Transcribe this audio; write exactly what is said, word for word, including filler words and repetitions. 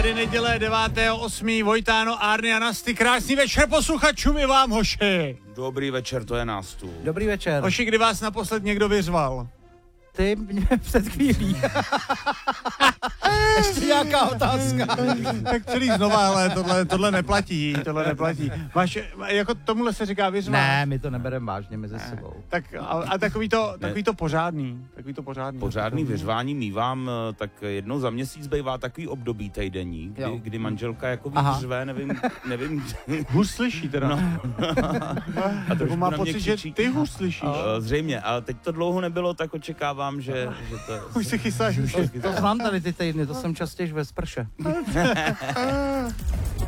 tady neděle devátého osmého Vojtáno, Árny a Nasty. Krásný večer posluchačům i vám, hoši. Dobrý večer, to je nás tu. Dobrý večer. Hoši, kdy vás naposled někdo vyzval? Ty mě před chvílí. Ještě nějaká otázka. Tak celý znova, ale tohle, tohle neplatí, tohle neplatí. Máš, jako tomuhle se říká vyzvat? Ne, my to nebereme vážně mezi Ne. sebou. Tak a, a takový to, takový to pořádný, takový to pořádný. Pořádný vyřvání mívám, tak jednou za měsíc bývá takový období týdenní, kdy, Jo. kdy manželka jako Aha. vyřve, nevím, nevím. Hůř slyší teda. No. A Nebo má na mě pocit, že křičí. ty hůř slyšíš. Uh, Zřejmě, ale teď to dlouho nebylo, tak očekávám, že, že to... Už se chystáš, už To znám tady ty týdny, to jsem častěji ve sprše.